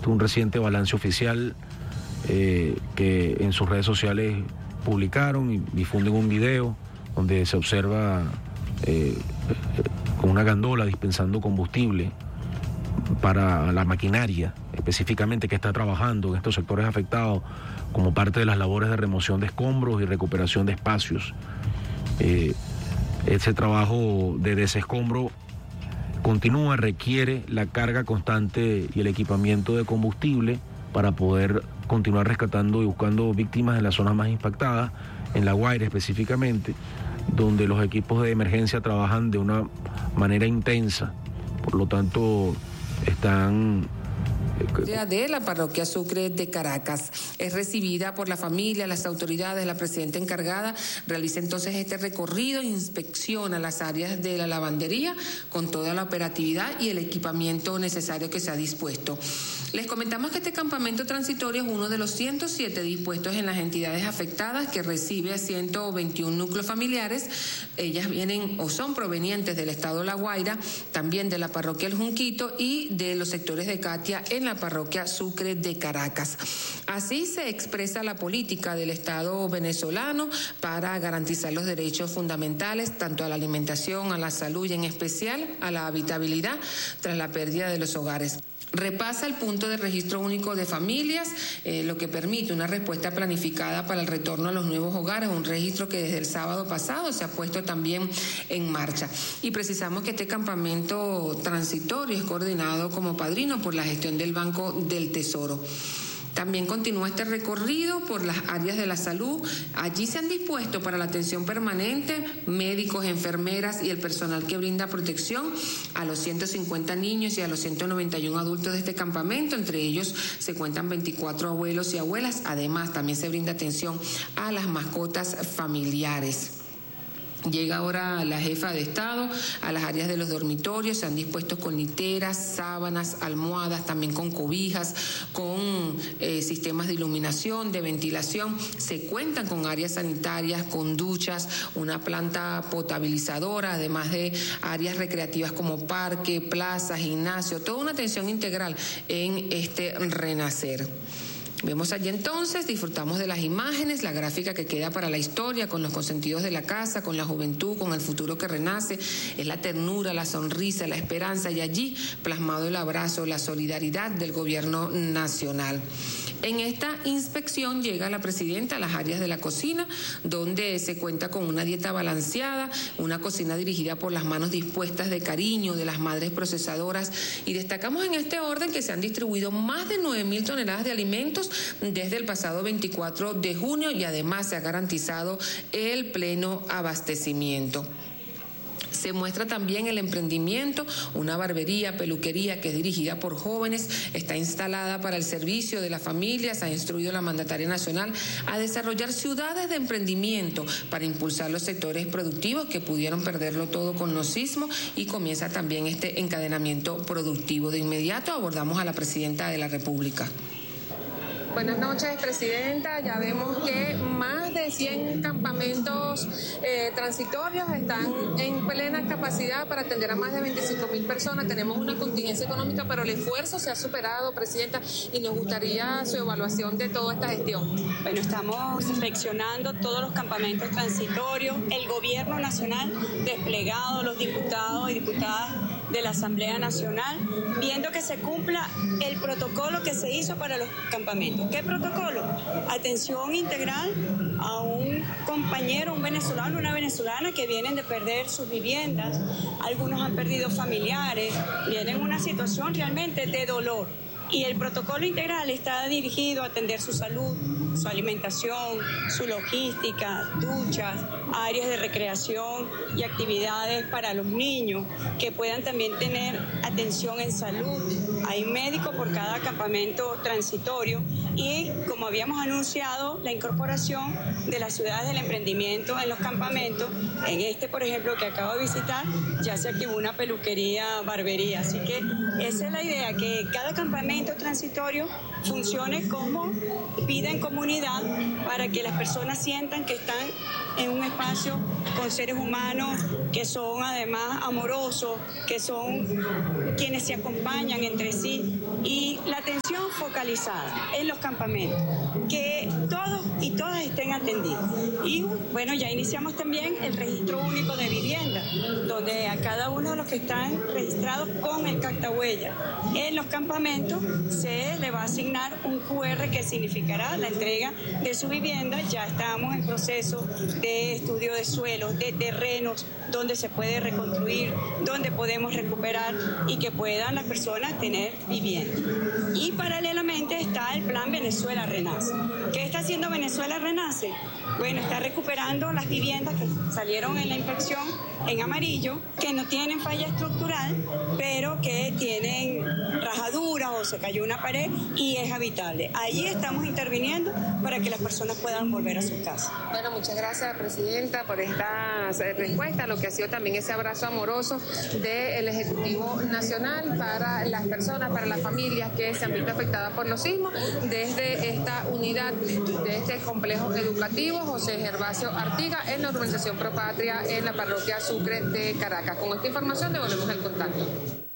un reciente balance oficial que en sus redes sociales publicaron y difunden un video donde se observa con una gandola dispensando combustible para la maquinaria específicamente que está trabajando en estos sectores afectados como parte de las labores de remoción de escombros y recuperación de espacios. Ese trabajo de desescombro continúa, requiere la carga constante y el equipamiento de combustible para poder continuar rescatando y buscando víctimas en las zonas más impactadas, en La Guaira específicamente, donde los equipos de emergencia trabajan de una manera intensa. Por lo tanto, están... de la parroquia Sucre de Caracas. Es recibida por la familia, las autoridades, la presidenta encargada realiza entonces este recorrido, inspecciona las áreas de la lavandería con toda la operatividad y el equipamiento necesario que se ha dispuesto. Les comentamos que este campamento transitorio es uno de los 107 dispuestos en las entidades afectadas que recibe a 121 núcleos familiares. Ellas vienen o son provenientes del estado La Guaira, también de la parroquia El Junquito y de los sectores de Catia en la parroquia Sucre de Caracas. Así se expresa la política del Estado venezolano para garantizar los derechos fundamentales, tanto a la alimentación, a la salud y en especial a la habitabilidad tras la pérdida de los hogares. Repasa el punto de registro único de familias, lo que permite una respuesta planificada para el retorno a los nuevos hogares, un registro que desde el sábado pasado se ha puesto también en marcha. Y precisamos que este campamento transitorio es coordinado como padrino por la gestión del Banco del Tesoro. También continúa este recorrido por las áreas de la salud. Allí se han dispuesto para la atención permanente médicos, enfermeras y el personal que brinda protección a los 150 niños y a los 191 adultos de este campamento. Entre ellos se cuentan 24 abuelos y abuelas. Además, también se brinda atención a las mascotas familiares. Llega ahora la jefa de Estado a las áreas de los dormitorios, se han dispuesto con literas, sábanas, almohadas, también con cobijas, con sistemas de iluminación, de ventilación. Se cuentan con áreas sanitarias, con duchas, una planta potabilizadora, además de áreas recreativas como parque, plaza, gimnasio, toda una atención integral en este renacer. Vemos allí entonces, disfrutamos de las imágenes, la gráfica que queda para la historia, con los consentidos de la casa, con la juventud, con el futuro que renace, es la ternura, la sonrisa, la esperanza, y allí plasmado el abrazo, la solidaridad del gobierno nacional. En esta inspección llega la presidenta a las áreas de la cocina, donde se cuenta con una dieta balanceada, una cocina dirigida por las manos dispuestas de cariño de las madres procesadoras, y destacamos en este orden que se han distribuido más de 9.000 toneladas de alimentos desde el pasado 24 de junio y además se ha garantizado el pleno abastecimiento. Se muestra también el emprendimiento, una barbería, peluquería que es dirigida por jóvenes, está instalada para el servicio de las familias, ha instruido la mandataria nacional a desarrollar ciudades de emprendimiento para impulsar los sectores productivos que pudieron perderlo todo con los sismos, y comienza también este encadenamiento productivo. De inmediato abordamos a la presidenta de la República. Buenas noches, presidenta. Ya vemos que más de 100 campamentos transitorios están en plena capacidad para atender a más de 25.000 personas. Tenemos una contingencia económica, pero el esfuerzo se ha superado, presidenta, y nos gustaría su evaluación de toda esta gestión. Bueno, estamos inspeccionando todos los campamentos transitorios, el gobierno nacional desplegado, los diputados y diputadas de la Asamblea Nacional, viendo que se cumpla el protocolo que se hizo para los campamentos. ¿Qué protocolo? Atención integral a un compañero, un venezolano, una venezolana que vienen de perder sus viviendas, algunos han perdido familiares, vienen en una situación realmente de dolor. Y el protocolo integral está dirigido a atender su salud, su alimentación, su logística, duchas, áreas de recreación y actividades para los niños que puedan también tener atención en salud. Hay médicos por cada campamento transitorio y, como habíamos anunciado, la incorporación de las ciudades del emprendimiento en los campamentos. En este, por ejemplo, que acabo de visitar, ya se activó una peluquería, barbería. Así que esa es la idea, que cada campamento transitorio funcione como vida en comunidad para que las personas sientan que están en un espacio con seres humanos que son además amorosos, que son quienes se acompañan entre sí, y la atención focalizada en los campamentos, que todos y todas estén atendidos. Y bueno, ya iniciamos también el registro único de vivienda, donde a cada uno de los que están registrados con el Cactahuella en los campamentos se le va a asignar un QR que significará la entrega de su vivienda. Ya estamos en proceso de estudio de suelos, de terrenos, donde se puede reconstruir, donde podemos recuperar y que puedan las personas tener vivienda. Y paralelamente está el plan Venezuela Renace. ¿Qué está haciendo Venezuela Renace? Bueno, está recuperando las viviendas que salieron en la inspección en amarillo, que no tienen falla estructural, pero que tienen rajaduras o se cayó una pared y es habitable. Allí estamos interviniendo para que las personas puedan volver a sus casas. Bueno, muchas gracias, Presidenta, por esta respuesta, lo que ha sido también ese abrazo amoroso del Ejecutivo Nacional para las personas, para las familias que se han visto afectadas por los sismos, desde esta unidad, de este complejo educativo José Gervasio Artiga, en la urbanización Propatria, en la parroquia Sucre de Caracas. Con esta información devolvemos el contacto.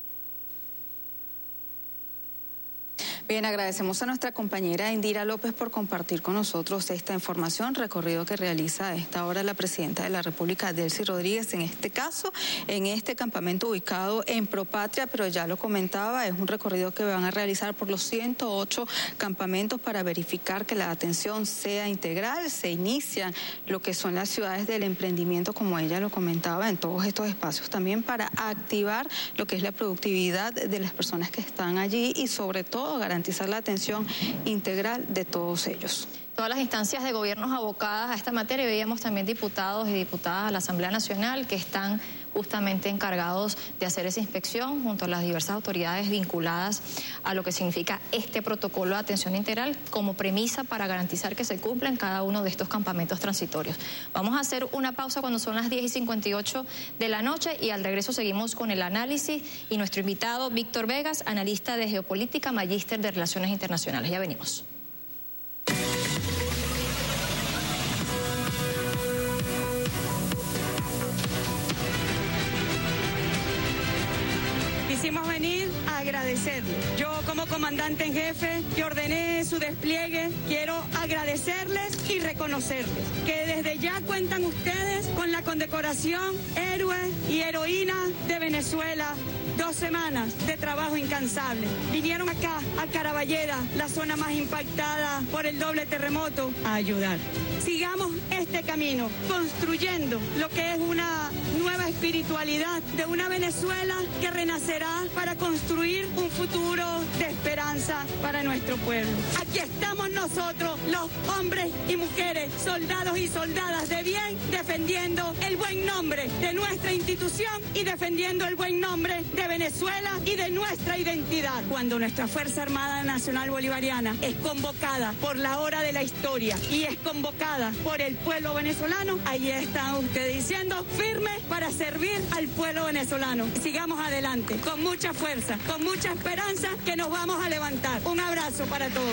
Bien, agradecemos a nuestra compañera Indira López por compartir con nosotros esta información, recorrido que realiza a esta hora la Presidenta de la República, Delcy Rodríguez, en este caso, en este campamento ubicado en Propatria, pero ya lo comentaba, es un recorrido que van a realizar por los 108 campamentos para verificar que la atención sea integral. Se inician lo que son las ciudades del emprendimiento, como ella lo comentaba, en todos estos espacios también para activar lo que es la productividad de las personas que están allí y sobre todo garantizar la atención integral de todos ellos. Todas las instancias de gobiernos abocadas a esta materia, veíamos también diputados y diputadas a la Asamblea Nacional que están justamente encargados de hacer esa inspección junto a las diversas autoridades vinculadas a lo que significa este protocolo de atención integral como premisa para garantizar que se cumpla en cada uno de estos campamentos transitorios. Vamos a hacer una pausa cuando son las 10:58 de la noche y al regreso seguimos con el análisis y nuestro invitado Víctor Vegas, analista de geopolítica, magíster de Relaciones Internacionales. Ya venimos. Quisimos venir a agradecerle. Yo como comandante en jefe que ordené su despliegue, quiero agradecerles y reconocerles que desde ya cuentan ustedes con la condecoración Héroe y Heroína de Venezuela. 2 semanas de trabajo incansable. Vinieron acá, a Caraballeda, la zona más impactada por el doble terremoto, a ayudar. Sigamos este camino, construyendo lo que es una nueva espiritualidad de una Venezuela que renacerá para construir un futuro de esperanza para nuestro pueblo. Aquí estamos nosotros, los hombres y mujeres, soldados y soldadas de bien, defendiendo el buen nombre de nuestra institución y defendiendo el buen nombre de Venezuela y de nuestra identidad. Cuando nuestra Fuerza Armada Nacional Bolivariana es convocada por la hora de la historia y es convocada por el pueblo venezolano, ahí están ustedes diciendo firme para servir al pueblo venezolano. Sigamos adelante, con mucha fuerza, con mucha esperanza, que nos vamos a levantar. Un abrazo para todos.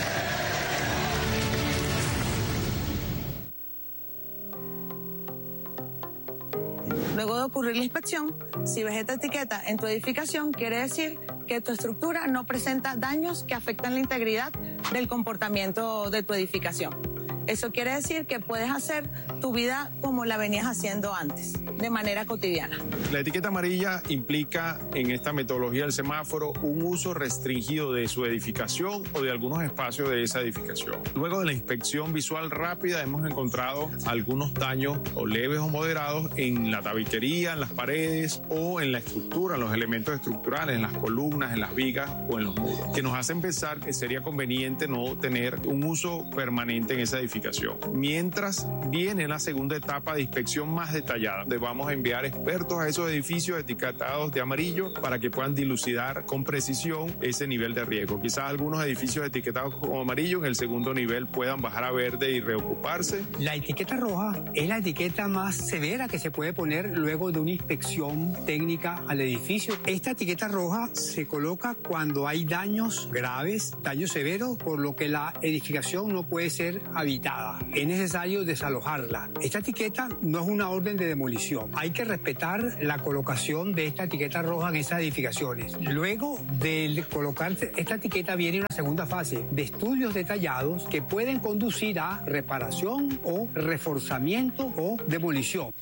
Luego de ocurrir la inspección, si ves esta etiqueta en tu edificación, quiere decir que tu estructura no presenta daños que afectan la integridad del comportamiento de tu edificación. Eso quiere decir que puedes hacer tu vida como la venías haciendo antes, de manera cotidiana. La etiqueta amarilla implica en esta metodología del semáforo un uso restringido de su edificación o de algunos espacios de esa edificación. Luego de la inspección visual rápida hemos encontrado algunos daños o leves o moderados en la tabiquería, en las paredes o en la estructura, en los elementos estructurales, en las columnas, en las vigas o en los muros, que nos hacen pensar que sería conveniente no tener un uso permanente en esa edificación. Mientras viene la segunda etapa de inspección más detallada, donde vamos a enviar expertos a esos edificios etiquetados de amarillo para que puedan dilucidar con precisión ese nivel de riesgo. Quizás algunos edificios etiquetados como amarillo en el segundo nivel puedan bajar a verde y reocuparse. La etiqueta roja es la etiqueta más severa que se puede poner luego de una inspección técnica al edificio. Esta etiqueta roja se coloca cuando hay daños graves, daños severos, por lo que la edificación no puede ser habitada afectada. Es necesario desalojarla. Esta etiqueta no es una orden de demolición. Hay que respetar la colocación de esta etiqueta roja en esas edificaciones. Luego de colocar esta etiqueta viene una segunda fase de estudios detallados que pueden conducir a reparación o reforzamiento o demolición.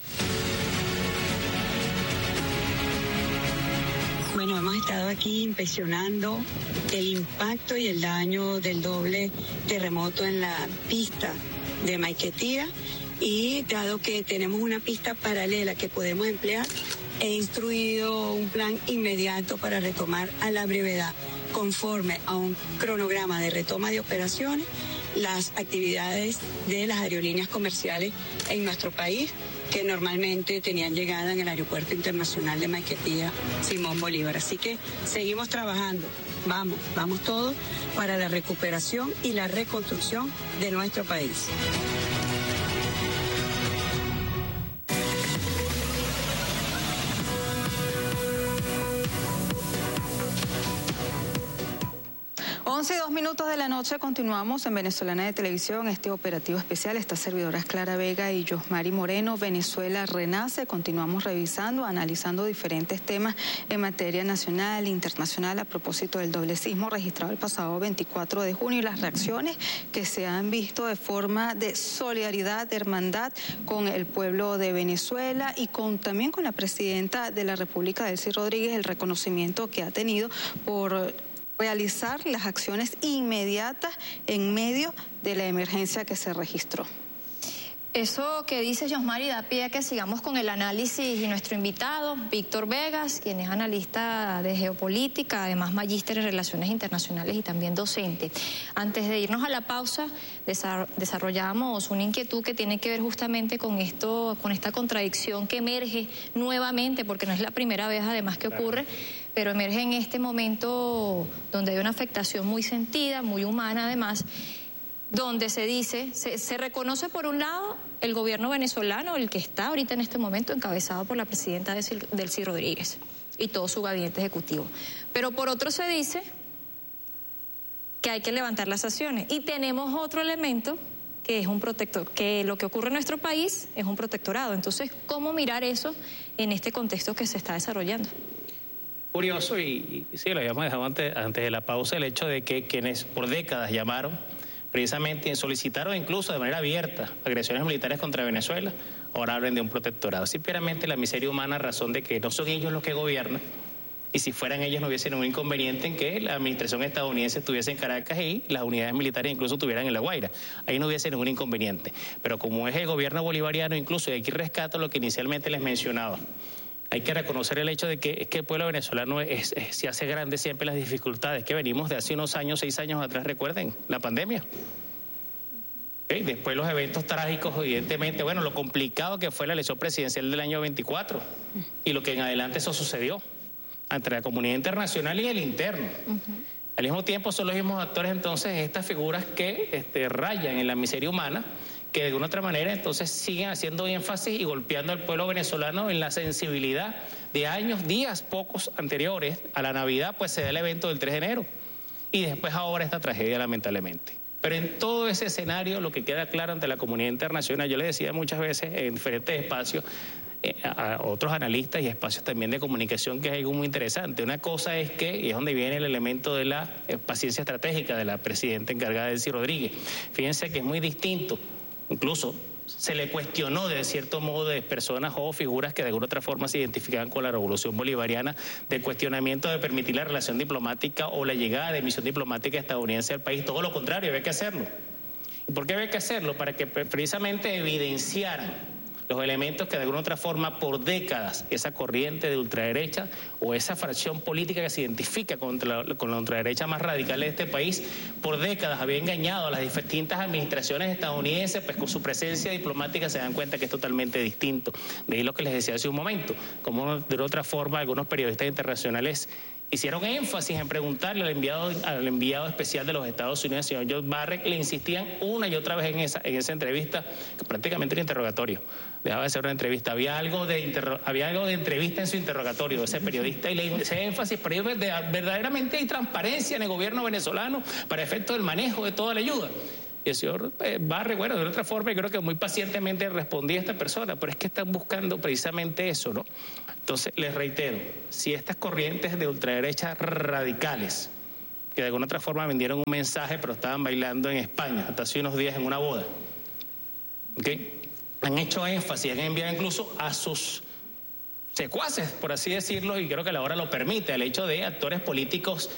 Bueno, hemos estado aquí inspeccionando el impacto y el daño del doble terremoto en la pista de Maiquetía, y dado que tenemos una pista paralela que podemos emplear, he instruido un plan inmediato para retomar a la brevedad, conforme a un cronograma de retoma de operaciones, las actividades de las aerolíneas comerciales en nuestro país, que normalmente tenían llegada en el Aeropuerto Internacional de Maiquetía Simón Bolívar. Así que seguimos trabajando, vamos todos para la recuperación y la reconstrucción de nuestro país. Once y 2 minutos de la noche, continuamos en Venezolana de Televisión, este operativo especial. Estas servidoras Clara Vega y Yosmari Moreno. Venezuela renace. Continuamos revisando, analizando diferentes temas en materia nacional e internacional a propósito del doble sismo registrado el pasado 24 de junio y las reacciones que se han visto de forma de solidaridad, de hermandad con el pueblo de Venezuela y también con la presidenta de la República, Delcy Rodríguez, el reconocimiento que ha tenido por realizar las acciones inmediatas en medio de la emergencia que se registró. Eso que dice Yosmari da pie a que sigamos con el análisis y nuestro invitado, Víctor Vegas, quien es analista de geopolítica, además magíster en relaciones internacionales y también docente. Antes de irnos a la pausa, desarrollamos una inquietud que tiene que ver justamente con esto, con esta contradicción que emerge nuevamente, porque no es la primera vez además que ocurre, pero emerge en este momento donde hay una afectación muy sentida, muy humana además, donde se dice, se reconoce por un lado el gobierno venezolano, el que está ahorita en este momento encabezado por la presidenta Delcy Rodríguez y todo su gabinete ejecutivo. Pero por otro se dice que hay que levantar las sanciones. Y tenemos otro elemento que es un protector, que lo que ocurre en nuestro país es un protectorado. Entonces, ¿cómo mirar eso en este contexto que se está desarrollando? Curioso, y sí, lo habíamos dejado antes de la pausa, el hecho de que quienes por décadas llamaron, precisamente solicitaron incluso de manera abierta agresiones militares contra Venezuela, ahora hablan de un protectorado. Simplemente la miseria humana, razón de que no son ellos los que gobiernan, y si fueran ellos no hubiese ningún inconveniente en que la administración estadounidense estuviese en Caracas y las unidades militares incluso estuvieran en La Guaira. Ahí no hubiese ningún inconveniente. Pero como es el gobierno bolivariano, incluso, y aquí rescato lo que inicialmente les mencionaba, hay que reconocer el hecho de que el pueblo venezolano se hace grande siempre las dificultades que venimos de hace unos años, 6 años atrás, recuerden, la pandemia. Después los eventos trágicos, evidentemente, bueno, lo complicado que fue la elección presidencial del año 24 y lo que en adelante eso sucedió entre la comunidad internacional y el interno. Al mismo tiempo son los mismos actores entonces estas figuras que rayan en la miseria humana, que de alguna otra manera entonces siguen haciendo énfasis y golpeando al pueblo venezolano en la sensibilidad de años, días pocos anteriores a la Navidad, pues se da el evento del 3 de enero y después ahora esta tragedia lamentablemente. Pero en todo ese escenario lo que queda claro ante la comunidad internacional, yo le decía muchas veces en diferentes espacios a otros analistas y espacios también de comunicación, que es algo muy interesante. Una cosa es que, y es donde viene el elemento de la paciencia estratégica de la presidenta encargada de Delcy Rodríguez. Fíjense que es muy distinto. Incluso se le cuestionó de cierto modo de personas o figuras que de alguna otra forma se identificaban con la revolución bolivariana, del cuestionamiento de permitir la relación diplomática o la llegada de misión diplomática estadounidense al país. Todo lo contrario, había que hacerlo. ¿Y por qué había que hacerlo? Para que precisamente evidenciaran los elementos que de alguna otra forma por décadas esa corriente de ultraderecha o esa fracción política que se identifica con la ultraderecha más radical de este país, por décadas había engañado a las distintas administraciones estadounidenses, pues con su presencia diplomática se dan cuenta que es totalmente distinto. De ahí lo que les decía hace un momento, como de otra forma algunos periodistas internacionales hicieron énfasis en preguntarle al enviado especial de los Estados Unidos, el señor John Barrett, le insistían una y otra vez en esa entrevista, que prácticamente era interrogatorio, dejaba de ser una entrevista, había algo de entrevista en su interrogatorio de ese periodista, y le hice énfasis, pero verdaderamente hay transparencia en el gobierno venezolano para efecto del manejo de toda la ayuda. Y el señor Barre, bueno, de otra forma, yo creo que muy pacientemente respondía a esta persona, pero es que están buscando precisamente eso, ¿no? Entonces, les reitero, si estas corrientes de ultraderecha radicales, que de alguna otra forma vendieron un mensaje, pero estaban bailando en España, hasta hace unos días en una boda, ¿ok?, han hecho énfasis, han enviado incluso a sus secuaces, por así decirlo, y creo que la hora lo permite, el hecho de actores políticos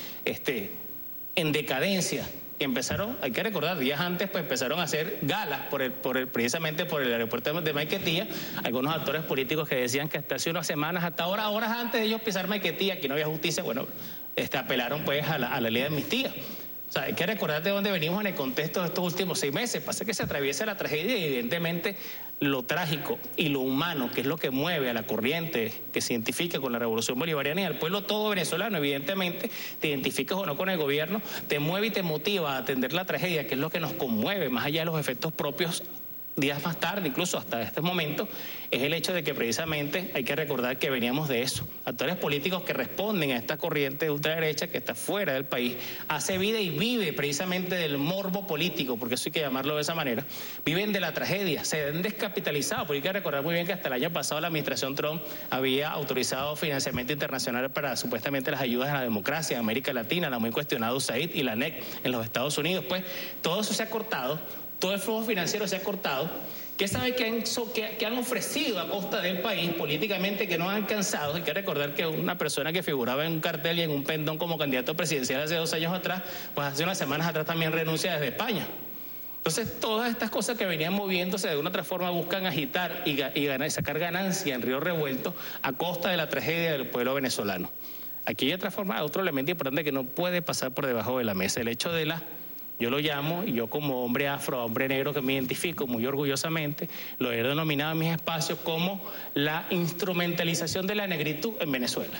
en decadencia, que empezaron, hay que recordar, días antes pues empezaron a hacer galas precisamente por el aeropuerto de Maiquetía, algunos actores políticos que decían que hasta hace unas semanas, hasta ahora, horas antes de ellos pisar Maiquetía, aquí no había justicia, bueno, apelaron pues a la ley de amnistía. O sea, hay que recordar de dónde venimos en el contexto de estos últimos 6 meses. Pasa que se atraviesa la tragedia y evidentemente lo trágico y lo humano, que es lo que mueve a la corriente que se identifica con la revolución bolivariana y al pueblo todo venezolano, evidentemente, te identificas o no con el gobierno, te mueve y te motiva a atender la tragedia, que es lo que nos conmueve, más allá de los efectos propios días más tarde, incluso hasta este momento, es el hecho de que precisamente hay que recordar que veníamos de eso. Actores políticos que responden a esta corriente de ultraderecha que está fuera del país, hace vida y vive precisamente del morbo político, porque eso hay que llamarlo de esa manera, viven de la tragedia, se han descapitalizado, porque hay que recordar muy bien que hasta el año pasado la administración Trump había autorizado financiamiento internacional para supuestamente las ayudas a la democracia en América Latina, la muy cuestionada USAID y la NEC en los Estados Unidos. Pues todo eso se ha cortado, todo el flujo financiero se ha cortado. ¿Qué sabe que han ofrecido a costa del país políticamente que no han alcanzado? Hay que recordar que una persona que figuraba en un cartel y en un pendón como candidato presidencial hace 2 años atrás, pues hace unas semanas atrás también renuncia desde España. Entonces, todas estas cosas que venían moviéndose de una otra forma buscan agitar y sacar ganancia en río revuelto a costa de la tragedia del pueblo venezolano. Aquí hay otra forma, otro elemento importante que no puede pasar por debajo de la mesa, el hecho de yo lo llamo, y yo como hombre afro, hombre negro que me identifico muy orgullosamente, lo he denominado en mis espacios como la instrumentalización de la negritud en Venezuela.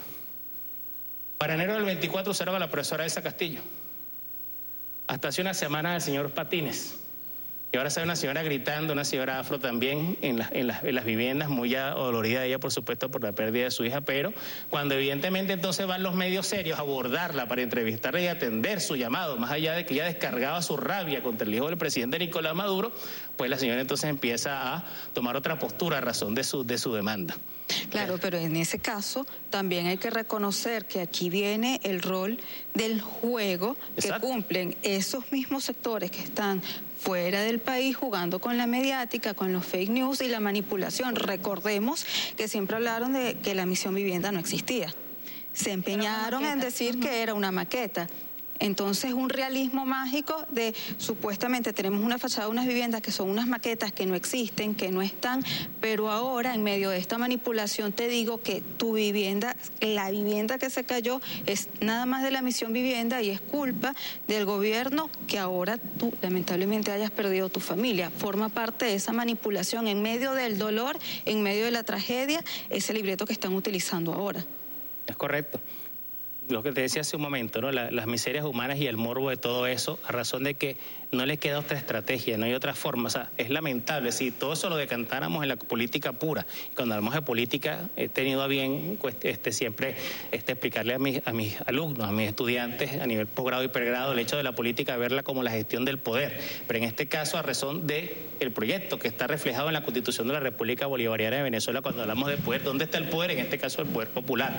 Para enero del 24 usaron a la profesora Elsa Castillo. Hasta hace una semana el señor Patines. Y ahora sale una señora gritando, una señora afro también en las viviendas, muy ya dolorida ella, por supuesto, por la pérdida de su hija, pero cuando evidentemente entonces van los medios serios a abordarla para entrevistarla y atender su llamado, más allá de que ella descargaba su rabia contra el hijo del presidente Nicolás Maduro, pues la señora entonces empieza a tomar otra postura a razón de su demanda. Claro, pero en ese caso también hay que reconocer que aquí viene el rol del juego que cumplen esos mismos sectores que están fuera del país jugando con la mediática, con los fake news y la manipulación. Recordemos que siempre hablaron de que la misión vivienda no existía. Se empeñaron en decir que era una maqueta. Entonces, un realismo mágico de supuestamente tenemos una fachada de unas viviendas que son unas maquetas que no existen, que no están, pero ahora en medio de esta manipulación te digo que tu vivienda, la vivienda que se cayó es nada más de la misión vivienda y es culpa del gobierno que ahora tú lamentablemente hayas perdido tu familia. Forma parte de esa manipulación en medio del dolor, en medio de la tragedia, ese libreto que están utilizando ahora. Es correcto. Lo que te decía hace un momento, ¿no? Las miserias humanas y el morbo de todo eso, a razón de que no le queda otra estrategia, no hay otra forma. O sea, es lamentable si todo eso lo decantáramos en la política pura. Y cuando hablamos de política, he tenido a bien siempre explicarle a mis alumnos, a mis estudiantes a nivel posgrado y pregrado, el hecho de la política, verla como la gestión del poder. Pero en este caso, a razón del proyecto que está reflejado en la Constitución de la República Bolivariana de Venezuela, cuando hablamos de poder, ¿dónde está el poder? En este caso, el poder popular.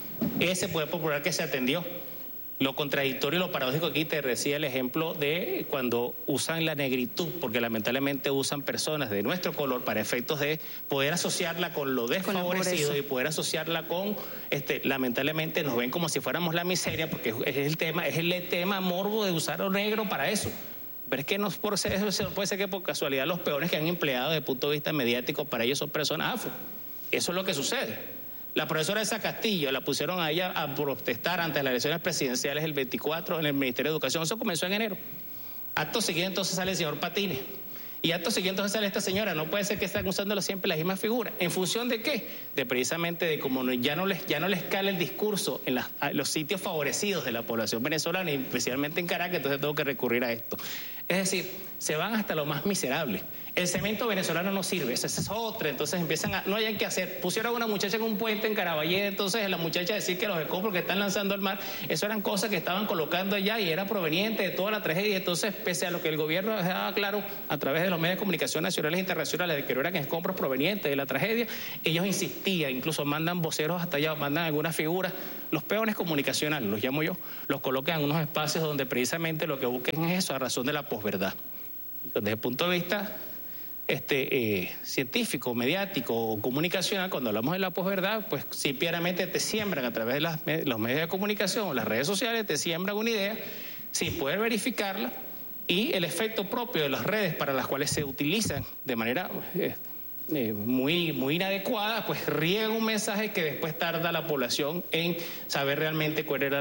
Ese poder popular que se atendió. Lo contradictorio y lo paradójico aquí te decía el ejemplo de cuando usan la negritud, porque lamentablemente usan personas de nuestro color para efectos de poder asociarla con lo desfavorecido y poder asociarla con, lamentablemente nos ven como si fuéramos la miseria, porque es el tema morbo de usar lo negro para eso. Pero es que no puede ser que por casualidad los peores que han empleado desde el punto de vista mediático para ellos son personas afro. Eso es lo que sucede. La profesora Elsa Castillo la pusieron a ella a protestar ante las elecciones presidenciales el 24 en el Ministerio de Educación. Eso comenzó en enero. Acto siguiente entonces sale el señor Patines. Y acto siguiente entonces sale esta señora. No puede ser que estén usándolo siempre las mismas figuras. ¿En función de qué? De precisamente de cómo ya no les cala el discurso en los sitios favorecidos de la población venezolana, y especialmente en Caracas, entonces tengo que recurrir a esto. Es decir, se van hasta lo más miserable. El cemento venezolano no sirve, esa es otra. Entonces empiezan a, no hayan que hacer. Pusieron a una muchacha en un puente en Caraballé, entonces la muchacha decir que los escombros que están lanzando al mar, eso eran cosas que estaban colocando allá y era proveniente de toda la tragedia. Entonces, pese a lo que el gobierno dejaba claro a través de los medios de comunicación nacionales e internacionales de que no eran escombros provenientes de la tragedia, ellos insistían, incluso mandan voceros hasta allá, mandan algunas figuras. Los peones comunicacionales, los llamo yo, los colocan en unos espacios donde precisamente lo que buscan es eso, a razón de la posverdad. Desde el punto de vista científico, mediático o comunicacional, cuando hablamos de la posverdad, pues sí, claramente te siembran a través de los medios de comunicación o las redes sociales, te siembran una idea sin poder verificarla, y el efecto propio de las redes para las cuales se utilizan de manera muy inadecuada, pues riegan un mensaje que después tarda la población en saber realmente cuál era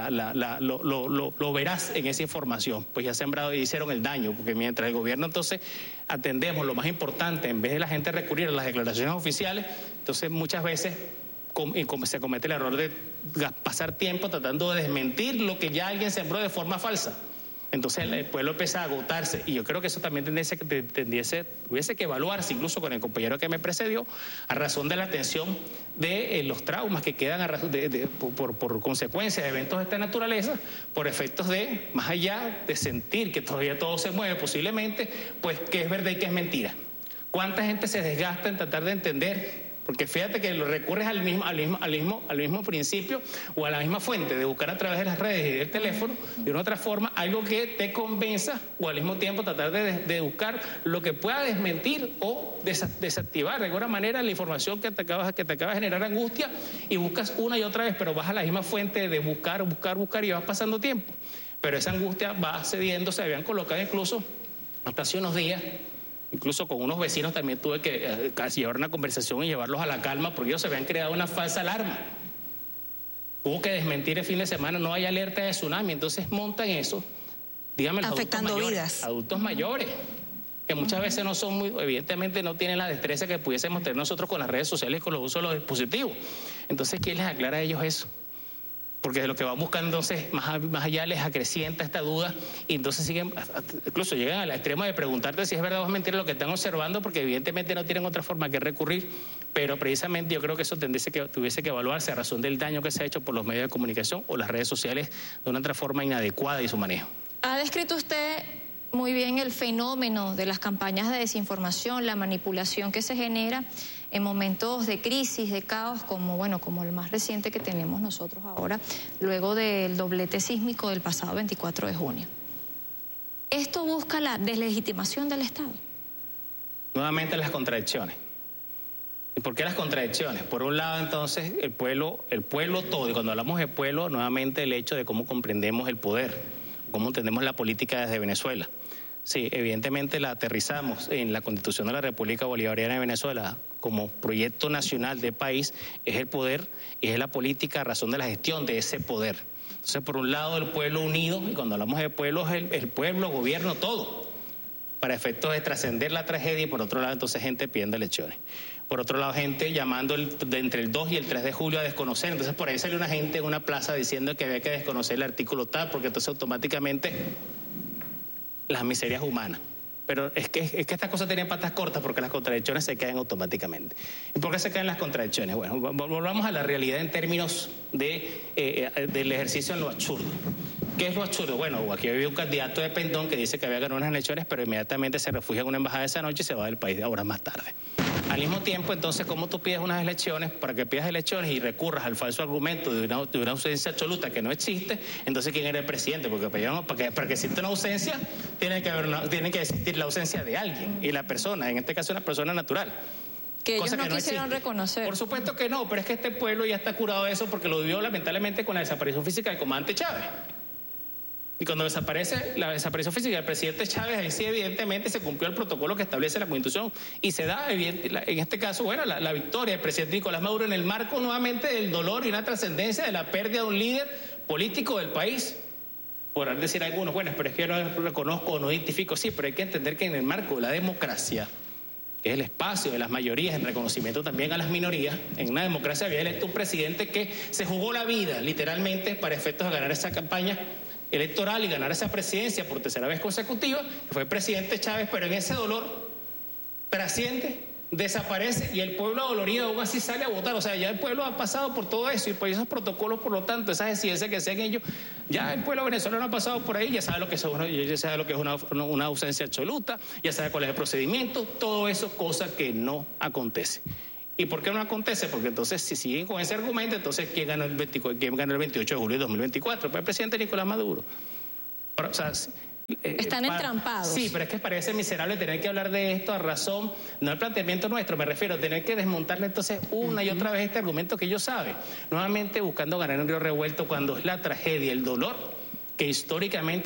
lo veraz en esa información. Pues ya sembrado y hicieron el daño, porque mientras el gobierno entonces atendemos lo más importante, en vez de la gente recurrir a las declaraciones oficiales, entonces muchas veces se comete el error de pasar tiempo tratando de desmentir lo que ya alguien sembró de forma falsa. Entonces el pueblo empieza a agotarse, y yo creo que eso también tuviese que evaluarse, incluso con el compañero que me precedió, a razón de la atención de los traumas que quedan por consecuencia de eventos de esta naturaleza, por efectos de, más allá de sentir que todavía todo se mueve posiblemente, pues que es verdad y que es mentira. ¿Cuánta gente se desgasta en tratar de entender? Porque fíjate que lo recurres al mismo principio o a la misma fuente de buscar a través de las redes y del teléfono, de una otra forma, algo que te convenza, o al mismo tiempo tratar de buscar lo que pueda desmentir o desactivar de alguna manera la información que te acaba de generar angustia, y buscas una y otra vez, pero vas a la misma fuente de buscar y vas pasando tiempo. Pero esa angustia va cediendo, se habían colocado incluso hasta hace unos días. Incluso con unos vecinos también tuve que llevar una conversación y llevarlos a la calma, porque ellos se habían creado una falsa alarma. Hubo que desmentir el fin de semana, no hay alerta de tsunami, entonces montan eso, dígame, los adultos mayores, que muchas veces no son evidentemente no tienen la destreza que pudiésemos tener nosotros con las redes sociales y con los usos de los dispositivos. Entonces, ¿quién les aclara a ellos eso? Porque de lo que van buscando entonces, más allá les acrecienta esta duda, y entonces incluso llegan al extremo de preguntarte si es verdad o es mentira lo que están observando, porque evidentemente no tienen otra forma que recurrir, pero precisamente yo creo que eso tuviese que evaluarse a razón del daño que se ha hecho por los medios de comunicación o las redes sociales de una otra forma inadecuada y su manejo. Ha descrito usted muy bien el fenómeno de las campañas de desinformación, la manipulación que se genera en momentos de crisis, de caos, como el más reciente que tenemos nosotros ahora, luego del doblete sísmico del pasado 24 de junio. ¿Esto busca la deslegitimación del Estado? Nuevamente las contradicciones. ¿Y por qué las contradicciones? Por un lado, entonces, el pueblo todo, y cuando hablamos de pueblo, nuevamente el hecho de cómo comprendemos el poder, cómo entendemos la política desde Venezuela. Sí, evidentemente la aterrizamos en la Constitución de la República Bolivariana de Venezuela como proyecto nacional de país, es el poder y es la política a razón de la gestión de ese poder. Entonces, por un lado, el pueblo unido, y cuando hablamos de pueblo es el pueblo, gobierno, todo, para efectos de trascender la tragedia, y por otro lado, entonces, gente pidiendo elecciones. Por otro lado, gente llamando entre el 2 y el 3 de julio a desconocer. Entonces, por ahí salió una gente en una plaza diciendo que había que desconocer el artículo tal, porque entonces automáticamente las miserias humanas. Pero es que estas cosas tienen patas cortas, porque las contradicciones se caen automáticamente. ¿Y por qué se caen las contradicciones? Bueno, volvamos a la realidad en términos del ejercicio en lo absurdo. ¿Qué es lo absurdo? Bueno, aquí había un candidato de Pendón que dice que había ganado unas elecciones, pero inmediatamente se refugia en una embajada esa noche y se va del país horas más tarde. Al mismo tiempo, entonces, ¿cómo tú pides unas elecciones? Para que pidas elecciones y recurras al falso argumento de una ausencia absoluta que no existe, entonces, ¿quién era el presidente? Porque para que exista una ausencia, tiene que existir la ausencia de alguien, y la persona, en este caso una persona natural. Que ellos no quisieron reconocer. Por supuesto que no, pero es que este pueblo ya está curado de eso, porque lo vivió lamentablemente con la desaparición física del comandante Chávez. Y cuando desaparece la desaparición física del presidente Chávez, ahí sí evidentemente se cumplió el protocolo que establece la Constitución, y se da, en este caso, la victoria del presidente Nicolás Maduro en el marco nuevamente del dolor y una trascendencia de la pérdida de un líder político del país. Podrán decir algunos, bueno, pero es que yo no reconozco o no identifico, sí, pero hay que entender que en el marco de la democracia, que es el espacio de las mayorías, en reconocimiento también a las minorías, en una democracia había electo un presidente que se jugó la vida, literalmente, para efectos de ganar esa campaña electoral y ganar esa presidencia por tercera vez consecutiva, que fue el presidente Chávez, pero en ese dolor trasciende, desaparece y el pueblo dolorido aún así sale a votar. O sea, ya el pueblo ha pasado por todo eso y por esos protocolos, por lo tanto, esas exigencias que sean ellos, ya el pueblo venezolano ha pasado por ahí, ya sabe lo que es una ausencia absoluta, ya sabe cuál es el procedimiento, todo eso, cosa que no acontece. ¿Y por qué no acontece? Porque entonces, si siguen con ese argumento, entonces, ¿quién ganó el 28 de julio de 2024? Pues el presidente Nicolás Maduro. O sea, están entrampados. Sí, pero es que parece miserable tener que hablar de esto a razón, no el planteamiento nuestro, me refiero, tener que desmontarle entonces una y otra vez este argumento que ellos saben, nuevamente buscando ganar en río revuelto cuando es la tragedia, el dolor que históricamente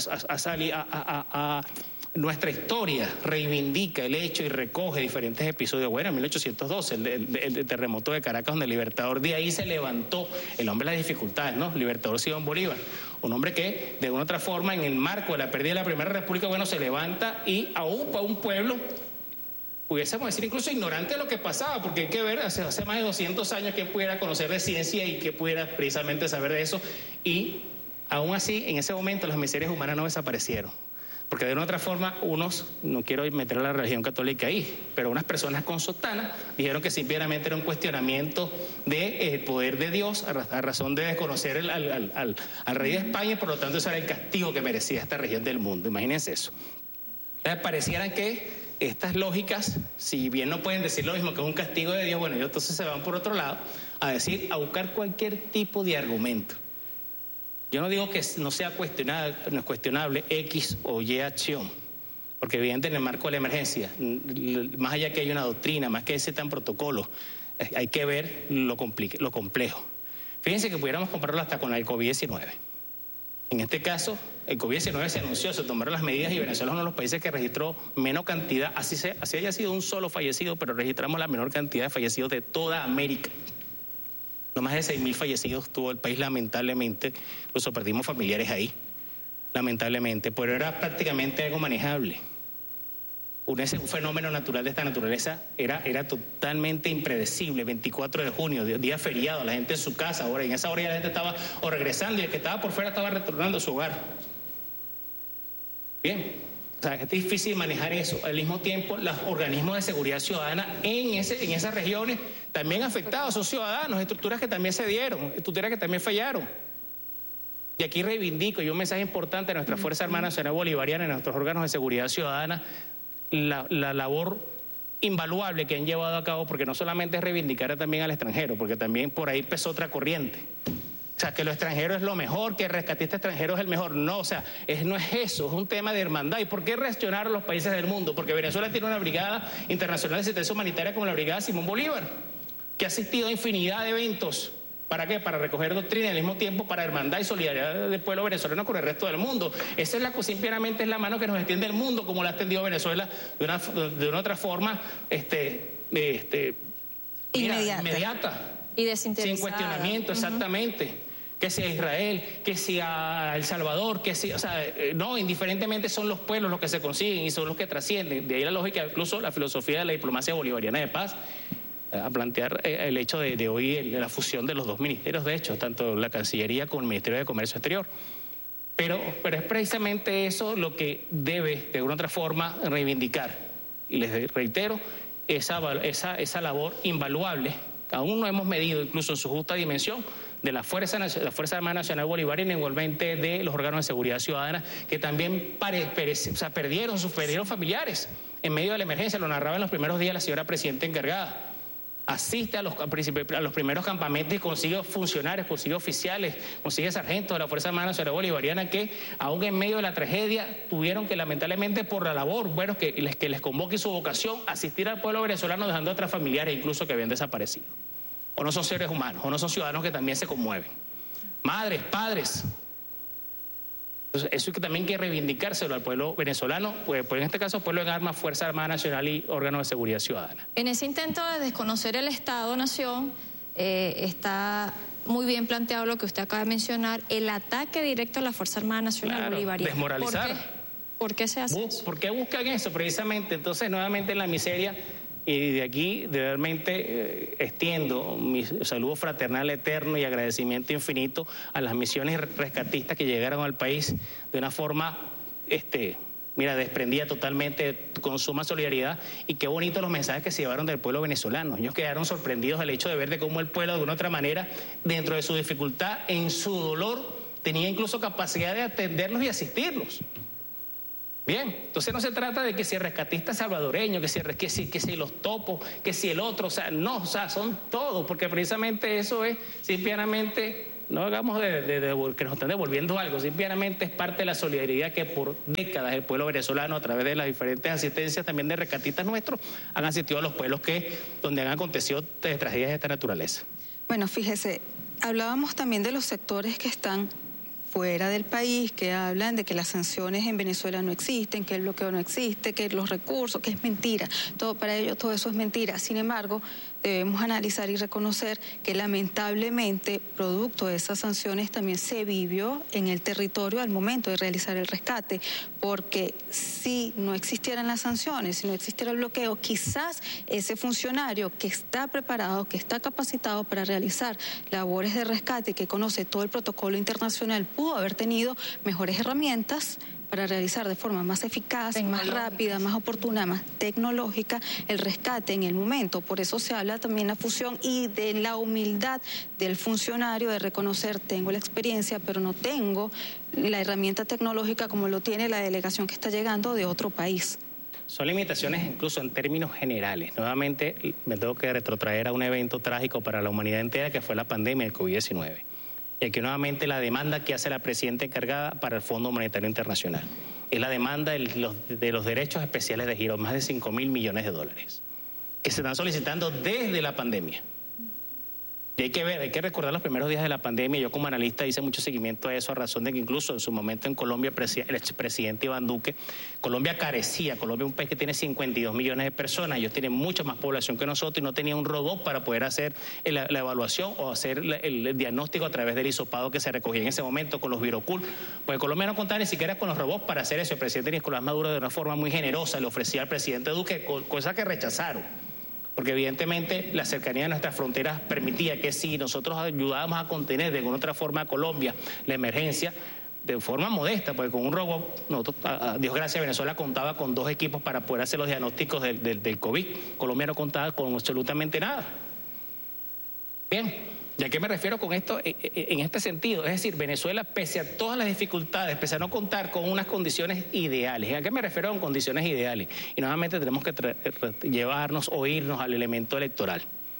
nuestra historia reivindica el hecho y recoge diferentes episodios. Bueno, en 1812, el terremoto de Caracas, donde el Libertador, de ahí se levantó el hombre de las dificultades, ¿no? Libertador Simón Bolívar, un hombre que, de una otra forma, en el marco de la pérdida de la Primera República, bueno, se levanta y aupa a un pueblo, pudiésemos decir incluso ignorante de lo que pasaba, porque hay que ver, hace más de 200 años, quién pudiera conocer de ciencia y que pudiera precisamente saber de eso, y aún así, en ese momento, las miserias humanas no desaparecieron. Porque de una otra forma, no quiero meter a la religión católica ahí, pero unas personas con sotana dijeron que simplemente era un cuestionamiento del poder de Dios a razón de desconocer al rey de España, y por lo tanto eso era el castigo que merecía esta región del mundo. Imagínense eso. Entonces parecieran que estas lógicas, si bien no pueden decir lo mismo que es un castigo de Dios, bueno, ellos entonces se van por otro lado a buscar cualquier tipo de argumento. Yo no digo que no sea cuestionable X o Y acción, porque evidentemente en el marco de la emergencia, más allá que hay una doctrina, más que ese tan protocolo, hay que ver lo complejo. Fíjense que pudiéramos compararlo hasta con el COVID-19. En este caso, el COVID-19 se anunció, se tomaron las medidas y Venezuela es uno de los países que registró menos cantidad, así haya sido un solo fallecido, pero registramos la menor cantidad de fallecidos de toda América. No más de 6.000 fallecidos tuvo el país, lamentablemente, incluso perdimos familiares ahí, lamentablemente, pero era prácticamente algo manejable. Un fenómeno natural de esta naturaleza era totalmente impredecible. 24 de junio, día feriado, la gente en su casa, ahora en esa hora ya la gente estaba o regresando y el que estaba por fuera estaba retornando a su hogar. Bien. O sea, es difícil manejar eso. Al mismo tiempo, los organismos de seguridad ciudadana en esas regiones también afectados, son ciudadanos, estructuras que también se dieron, estructuras que también fallaron. Y aquí reivindico, y un mensaje importante a nuestra Fuerza Armada Nacional Bolivariana, a nuestros órganos de seguridad ciudadana, la labor invaluable que han llevado a cabo, porque no solamente es reivindicar también al extranjero, porque también por ahí empezó otra corriente. O sea, que lo extranjero es lo mejor, que el rescatista extranjero es el mejor. No, o sea, no es eso, es un tema de hermandad. ¿Y por qué reaccionar a los países del mundo? Porque Venezuela tiene una brigada internacional de asistencia humanitaria como la Brigada Simón Bolívar, que ha asistido a infinidad de eventos. ¿Para qué? Para recoger doctrina y al mismo tiempo para hermandad y solidaridad del pueblo venezolano con el resto del mundo. Esa es simplemente es la mano que nos extiende el mundo, como la ha extendido Venezuela de una otra forma inmediata. Y desinteresada. Sin cuestionamiento, exactamente. Que sea Israel, que sea El Salvador, que sea, o sea, no, indiferentemente son los pueblos los que se consiguen y son los que trascienden. De ahí la lógica, incluso la filosofía de la diplomacia bolivariana de paz, a plantear el hecho de hoy la fusión de los dos ministerios, de hecho, tanto la Cancillería como el Ministerio de Comercio Exterior. Pero es precisamente eso lo que debe, de alguna otra forma, reivindicar. Y les reitero, esa labor invaluable, que aún no hemos medido incluso en su justa dimensión, de la Fuerza Armada Nacional Bolivariana, igualmente de los órganos de seguridad ciudadana, que también perdieron familiares en medio de la emergencia. Lo narraba en los primeros días la señora presidenta encargada. Asiste a los primeros campamentos y consigue funcionarios, consigue oficiales, consigue sargentos de la Fuerza Armada Nacional Bolivariana que, aún en medio de la tragedia, tuvieron que lamentablemente por la labor, bueno, que les convoque su vocación, asistir al pueblo venezolano dejando a otras familiares incluso que habían desaparecido. O no son seres humanos, o no son ciudadanos que también se conmueven. Madres, padres. Entonces, eso es que también hay que reivindicárselo al pueblo venezolano, pues en este caso pueblo en armas, Fuerza Armada Nacional y órganos de seguridad ciudadana. En ese intento de desconocer el Estado-Nación, está muy bien planteado lo que usted acaba de mencionar, el ataque directo a la Fuerza Armada Nacional Bolivariana. Desmoralizar. ¿Por qué se hace eso? ¿Por qué buscan eso precisamente? Entonces, nuevamente en la miseria. Y de aquí realmente extiendo mi saludo fraternal eterno y agradecimiento infinito a las misiones rescatistas que llegaron al país de una forma mira, desprendida totalmente, con suma solidaridad, y qué bonitos los mensajes que se llevaron del pueblo venezolano. Ellos quedaron sorprendidos al hecho de ver de cómo el pueblo, de una u otra manera, dentro de su dificultad, en su dolor, tenía incluso capacidad de atenderlos y asistirlos. Bien, entonces no se trata de que si el rescatista salvadoreño, que si los topos, que si el otro, o sea, no, o sea, son todos, porque precisamente eso es simplemente, no hagamos que nos están devolviendo algo, simplemente es parte de la solidaridad que por décadas el pueblo venezolano, a través de las diferentes asistencias también de rescatistas nuestros, han asistido a los pueblos donde han acontecido tragedias de esta naturaleza. Bueno, fíjese, hablábamos también de los sectores que están fuera del país, que hablan de que las sanciones en Venezuela no existen, que el bloqueo no existe, que los recursos, que es mentira. Para ellos todo eso es mentira. Sin embargo, debemos analizar y reconocer que lamentablemente, producto de esas sanciones, también se vivió en el territorio al momento de realizar el rescate, porque si no existieran las sanciones, si no existiera el bloqueo, quizás ese funcionario que está preparado, que está capacitado para realizar labores de rescate, que conoce todo el protocolo internacional, pudo haber tenido mejores herramientas para realizar de forma más eficaz, más rápida, más oportuna, más tecnológica el rescate en el momento. Por eso se habla también de la fusión y de la humildad del funcionario de reconocer, tengo la experiencia, pero no tengo la herramienta tecnológica como lo tiene la delegación que está llegando de otro país. Son limitaciones incluso en términos generales. Nuevamente me tengo que retrotraer a un evento trágico para la humanidad entera, que fue la pandemia del COVID-19. Y aquí nuevamente la demanda que hace la presidenta encargada para el Fondo Monetario Internacional es la demanda de los derechos especiales de giro, más de 5.000 millones de dólares, que se están solicitando desde la pandemia. Y hay que recordar los primeros días de la pandemia. Yo como analista hice mucho seguimiento a eso, a razón de que incluso en su momento en Colombia, el expresidente Iván Duque, Colombia carecía, Colombia es un país que tiene 52 millones de personas, ellos tienen mucha más población que nosotros y no tenía un robot para poder hacer la evaluación o hacer el diagnóstico a través del hisopado que se recogía en ese momento con los Virocul. Pues Colombia no contaba ni siquiera con los robots para hacer eso. El presidente Nicolás Maduro de una forma muy generosa le ofrecía al presidente Duque, cosa que rechazaron. Porque evidentemente la cercanía de nuestras fronteras permitía que si nosotros ayudábamos a contener de alguna otra forma a Colombia la emergencia, de forma modesta, porque con un robot, nosotros, a Dios gracias, Venezuela contaba con 2 equipos para poder hacer los diagnósticos del COVID. Colombia no contaba con absolutamente nada. Bien. ¿Y a qué me refiero con esto en este sentido? Es decir, Venezuela, pese a todas las dificultades, pese a no contar con unas condiciones ideales. ¿A qué me refiero con condiciones ideales? Y nuevamente tenemos que llevarnos o irnos al elemento electoral.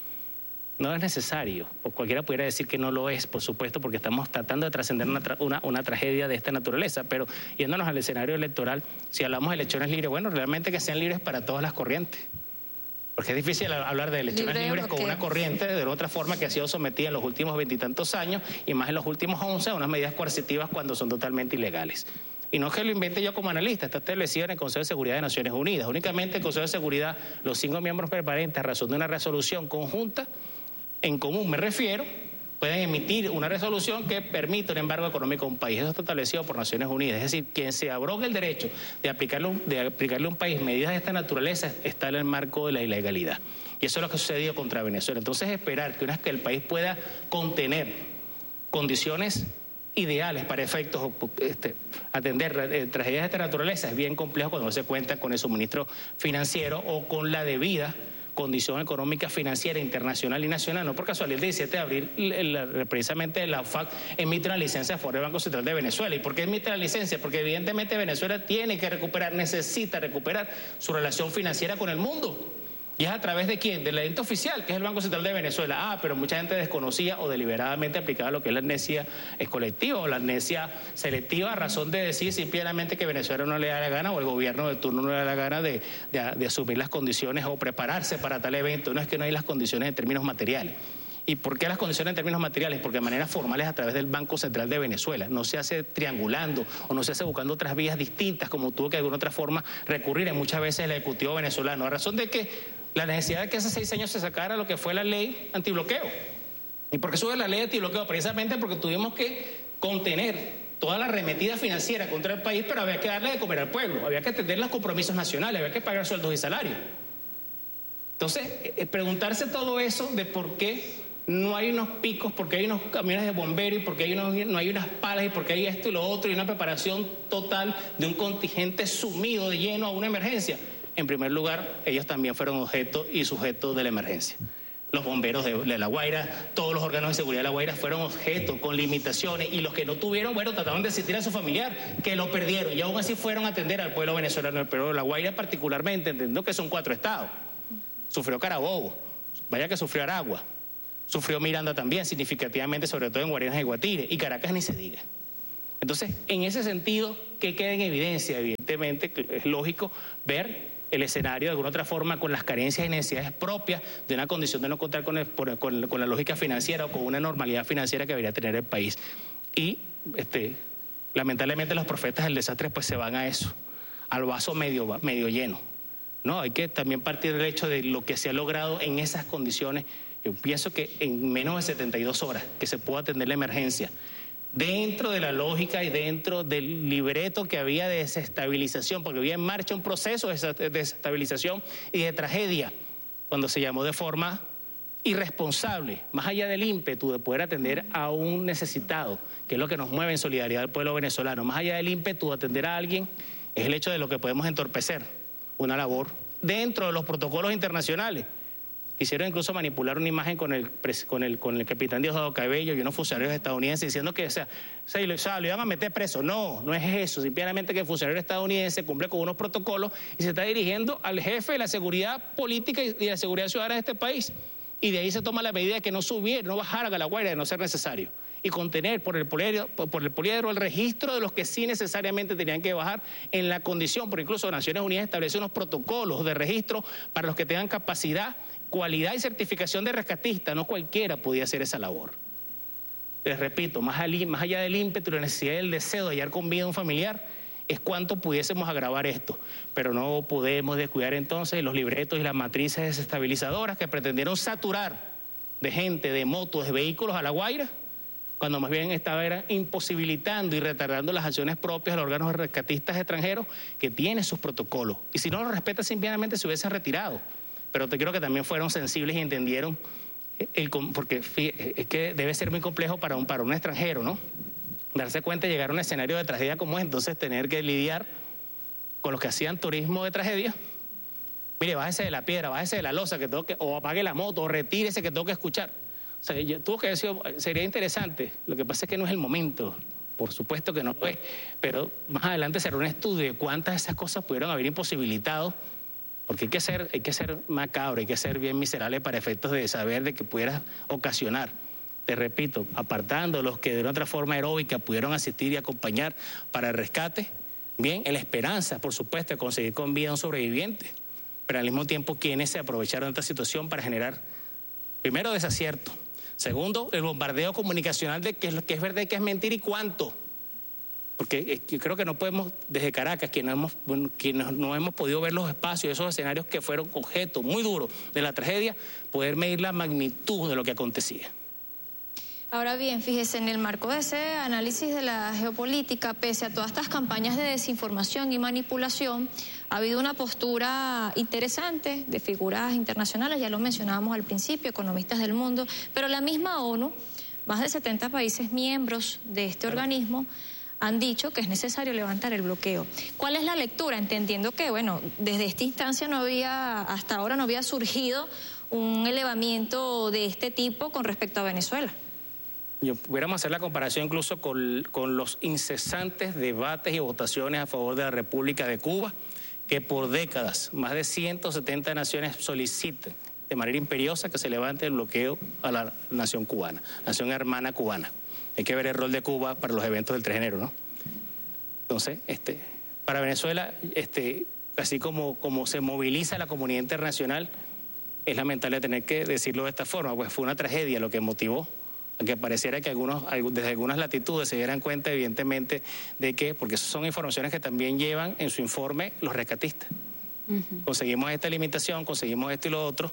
No es necesario, o cualquiera pudiera decir que no lo es, por supuesto, porque estamos tratando de trascender una tragedia de esta naturaleza, pero yéndonos al escenario electoral, si hablamos de elecciones libres, bueno, realmente que sean libres para todas las corrientes. Porque es difícil hablar de elecciones libres con una corriente de otra forma que ha sido sometida en los últimos 20 y tantos años y más en los últimos 11 a unas medidas coercitivas cuando son totalmente ilegales. Y no es que lo invente yo como analista, está establecido en el Consejo de Seguridad de Naciones Unidas. Únicamente el Consejo de Seguridad, los 5 miembros permanentes, a razón de una resolución conjunta, en común me refiero, pueden emitir una resolución que permita un embargo económico a un país. Eso está establecido por Naciones Unidas. Es decir, quien se abrogue el derecho de aplicarle a un país medidas de esta naturaleza está en el marco de la ilegalidad. Y eso es lo que ha sucedido contra Venezuela. Entonces, esperar que el país pueda contener condiciones ideales para efectos atender tragedias de esta naturaleza es bien complejo cuando no se cuenta con el suministro financiero o con la debida condición económica, financiera, internacional y nacional. No por casualidad, el 17 de abril, precisamente la OFAC emite una licencia a favor del Banco Central de Venezuela. ¿Y por qué emite la licencia? Porque evidentemente Venezuela tiene que necesita recuperar su relación financiera con el mundo. ¿Y es a través de quién? Del ente oficial, que es el Banco Central de Venezuela. Pero mucha gente desconocía o deliberadamente aplicaba lo que es la amnesia colectiva o la amnesia selectiva a razón de decir simplemente que Venezuela no le da la gana o el gobierno de turno no le da la gana de asumir las condiciones o prepararse para tal evento. No es que no hay las condiciones en términos materiales. ¿Y por qué las condiciones en términos materiales? Porque de manera formal es a través del Banco Central de Venezuela. No se hace triangulando o no se hace buscando otras vías distintas como tuvo que de alguna otra forma recurrir en muchas veces el Ejecutivo venezolano. A razón de que la necesidad de que hace 6 años se sacara lo que fue la ley antibloqueo. ¿Y por qué sube la ley antibloqueo? Precisamente porque tuvimos que contener toda la arremetida financiera contra el país, pero había que darle de comer al pueblo, había que atender los compromisos nacionales, había que pagar sueldos y salarios. Entonces, preguntarse todo eso de por qué no hay unos picos porque hay unos camiones de bomberos y porque no hay unas palas y porque hay esto y lo otro y una preparación total de un contingente sumido de lleno a una emergencia. En primer lugar, ellos también fueron objeto y sujetos de la emergencia. Los bomberos de La Guaira, todos los órganos de seguridad de La Guaira fueron objeto con limitaciones y los que no tuvieron, bueno, trataron de asistir a su familiar, que lo perdieron y aún así fueron a atender al pueblo venezolano, pero La Guaira particularmente, entendiendo que son 4 estados. Sufrió Carabobo, vaya que sufrió Aragua. Sufrió Miranda también, significativamente, sobre todo en Guarenas y Guatire, y Caracas ni se diga. Entonces, en ese sentido, ¿qué queda en evidencia? Evidentemente, es lógico ver el escenario de alguna otra forma con las carencias y necesidades propias de una condición de no contar con la lógica financiera o con una normalidad financiera que debería tener el país. Y, lamentablemente, los profetas del desastre pues se van a eso, al vaso medio lleno. No, hay que también partir del hecho de lo que se ha logrado en esas condiciones. Yo pienso que en menos de 72 horas que se pueda atender la emergencia, dentro de la lógica y dentro del libreto que había de desestabilización, porque había en marcha un proceso de desestabilización y de tragedia, cuando se llamó de forma irresponsable, más allá del ímpetu de poder atender a un necesitado, que es lo que nos mueve en solidaridad al pueblo venezolano, más allá del ímpetu de atender a alguien, es el hecho de lo que podemos entorpecer, una labor dentro de los protocolos internacionales. Quisieron incluso manipular una imagen con el capitán Diosdado Cabello y unos funcionarios estadounidenses diciendo que lo iban a meter preso. No, no es eso. Simplemente que el funcionario estadounidense cumple con unos protocolos y se está dirigiendo al jefe de la seguridad política y de la seguridad ciudadana de este país. Y de ahí se toma la medida de que no bajaran a La Guaira de no ser necesario. Y contener por el poliedro el registro de los que sí necesariamente tenían que bajar en la condición, porque incluso Naciones Unidas establece unos protocolos de registro para los que tengan capacidad, cualidad y certificación de rescatista. No cualquiera podía hacer esa labor. Les repito, más allá del ímpetu, la necesidad y el deseo de hallar con vida a un familiar, es cuánto pudiésemos agravar esto. Pero no podemos descuidar entonces los libretos y las matrices desestabilizadoras que pretendieron saturar de gente, de motos, de vehículos a La Guaira, cuando más bien era imposibilitando y retardando las acciones propias de los órganos rescatistas extranjeros que tienen sus protocolos. Y si no los respeta, simplemente se hubiesen retirado. Pero te creo que también fueron sensibles y entendieron, porque es que debe ser muy complejo para un extranjero, ¿no? Darse cuenta de llegar a un escenario de tragedia como es, entonces tener que lidiar con los que hacían turismo de tragedia. Mire, bájese de la piedra, bájese de la losa, o apague la moto, o retírese que tengo que escuchar. O sea, sería interesante. Lo que pasa es que no es el momento. Por supuesto que no lo es. Pero más adelante será un estudio de cuántas de esas cosas pudieron haber imposibilitado. Porque hay que ser macabro, hay que ser bien miserable para efectos de saber de que pudiera ocasionar. Te repito, apartando los que de una otra forma heroica pudieron asistir y acompañar para el rescate, bien, en la esperanza, por supuesto, de conseguir con vida a un sobreviviente, pero al mismo tiempo quienes se aprovecharon de esta situación para generar, primero, desacierto, segundo, el bombardeo comunicacional de que es verdad y que es mentira y cuánto. Porque yo creo que no podemos, desde Caracas, quienes no hemos podido ver los espacios, esos escenarios que fueron objeto muy duro de la tragedia, poder medir la magnitud de lo que acontecía. Ahora bien, fíjese, en el marco de ese análisis de la geopolítica, pese a todas estas campañas de desinformación y manipulación, ha habido una postura interesante de figuras internacionales, ya lo mencionábamos al principio, economistas del mundo, pero la misma ONU, más de 70 países miembros de este organismo, han dicho que es necesario levantar el bloqueo. ¿Cuál es la lectura? Entendiendo que, bueno, desde esta instancia hasta ahora no había surgido un elevamiento de este tipo con respecto a Venezuela. Pudiéramos hacer la comparación incluso con los incesantes debates y votaciones a favor de la República de Cuba, que por décadas más de 170 naciones solicitan de manera imperiosa que se levante el bloqueo a la nación cubana, nación hermana cubana. Hay que ver el rol de Cuba para los eventos del 3 de enero, ¿no? Entonces, para Venezuela, así como se moviliza la comunidad internacional, es lamentable tener que decirlo de esta forma, pues fue una tragedia lo que motivó a que pareciera que desde algunas latitudes se dieran cuenta, evidentemente, de que, porque esas son informaciones que también llevan en su informe los rescatistas. Conseguimos esta limitación, conseguimos esto y lo otro.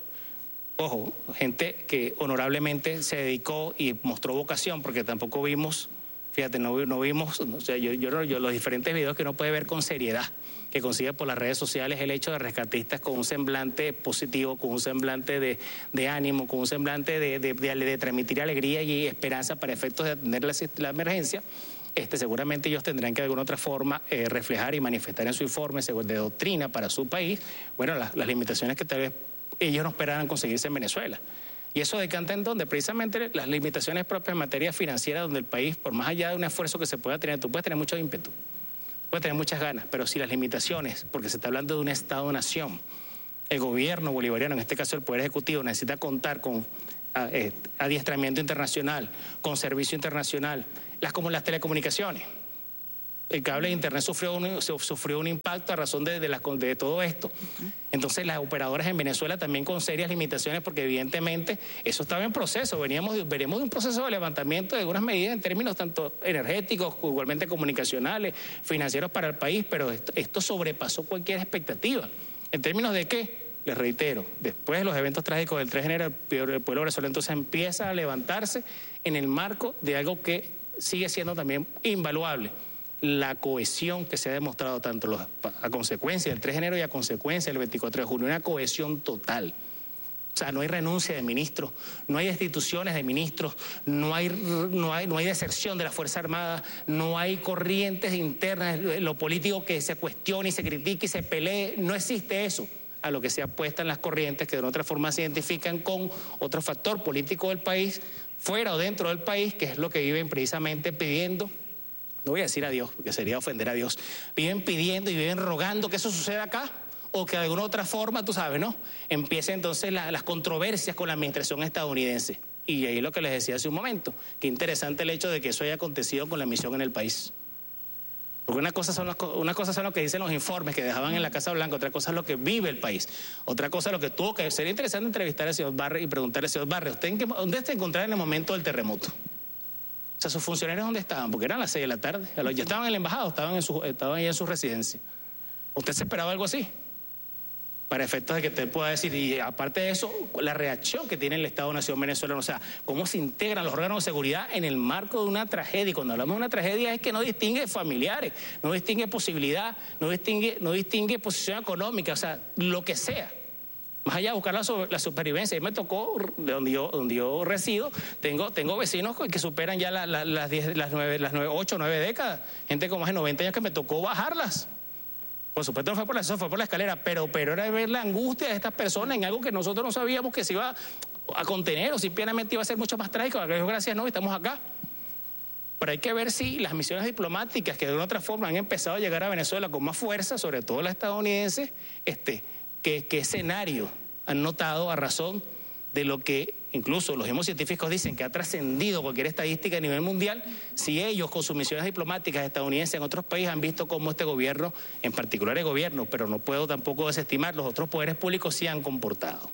Ojo, gente que honorablemente se dedicó y mostró vocación, porque tampoco vimos Fíjate, no vimos, o sea, yo los diferentes videos que uno puede ver con seriedad, que consigue por las redes sociales, el hecho de rescatistas con un semblante positivo, con un semblante de ánimo, con un semblante de transmitir alegría y esperanza para efectos de atender la emergencia. Seguramente ellos tendrán que de alguna otra forma reflejar y manifestar en su informe de doctrina para su país, bueno, las limitaciones que tal vez ellos no esperaran conseguirse en Venezuela. Y eso decanta en donde precisamente las limitaciones propias en materia financiera, donde el país, por más allá de un esfuerzo que se pueda tener, tú puedes tener mucho ímpetu, puedes tener muchas ganas, pero si las limitaciones, porque se está hablando de un Estado-nación, el gobierno bolivariano, en este caso el Poder Ejecutivo, necesita contar con adiestramiento internacional, con servicio internacional, como las telecomunicaciones. El cable de internet sufrió un impacto a razón de todo esto. Entonces las operadoras en Venezuela también con serias limitaciones, porque evidentemente eso estaba en proceso. Veremos de un proceso de levantamiento de algunas medidas en términos tanto energéticos, igualmente comunicacionales, financieros para el país, pero esto sobrepasó cualquier expectativa. ¿En términos de qué? Les reitero, después de los eventos trágicos del 3 de enero, el pueblo venezolano entonces empieza a levantarse en el marco de algo que sigue siendo también invaluable. La cohesión que se ha demostrado tanto a consecuencia del 3 de enero y a consecuencia del 24 de junio, una cohesión total. O sea, no hay renuncia de ministros, no hay destituciones de ministros, no hay deserción de la Fuerza Armada, no hay corrientes internas, lo político que se cuestione y se critique y se pelee, no existe eso. A lo que se apuestan las corrientes que de otra forma se identifican con otro factor político del país, fuera o dentro del país, que es lo que viven precisamente pidiendo. No voy a decir a Dios, porque sería ofender a Dios. Viven pidiendo y viven rogando que eso suceda acá, o que de alguna otra forma, tú sabes, ¿no? Empiecen entonces las controversias con la administración estadounidense. Y ahí lo que les decía hace un momento, qué interesante el hecho de que eso haya acontecido con la misión en el país. Porque una cosa son lo que dicen los informes que dejaban en la Casa Blanca, otra cosa es lo que vive el país. Otra cosa es lo que tuvo que... Sería interesante entrevistar al señor Barre y preguntarle al señor Barre, ¿dónde se encontraba en el momento del terremoto? O sea, sus funcionarios, ¿dónde estaban? Porque eran las 6 de la tarde. Ya estaban en la embajada, estaban ahí en su residencia. ¿Usted se esperaba algo así? Para efectos de que usted pueda decir, y aparte de eso, la reacción que tiene el Estado-Nación venezolano, o sea, cómo se integran los órganos de seguridad en el marco de una tragedia. Y cuando hablamos de una tragedia es que no distingue familiares, no distingue posibilidad, no distingue posición económica, o sea, lo que sea. Más allá de buscar la supervivencia, ahí me tocó, de donde yo resido, tengo vecinos que superan ya las 8 o 9 décadas, gente con más de 90 años que me tocó bajarlas. Por supuesto no fue por la escalera, pero era ver la angustia de estas personas en algo que nosotros no sabíamos que se iba a contener o simplemente iba a ser mucho más trágico. Gracias, no, estamos acá. Pero hay que ver si las misiones diplomáticas que de una u otra forma han empezado a llegar a Venezuela con más fuerza, sobre todo las estadounidenses, qué escenario han notado a razón de lo que incluso los mismos científicos dicen que ha trascendido cualquier estadística a nivel mundial, si ellos con sus misiones diplomáticas estadounidenses en otros países han visto cómo este gobierno, en particular el gobierno, pero no puedo tampoco desestimar, los otros poderes públicos sí han comportado.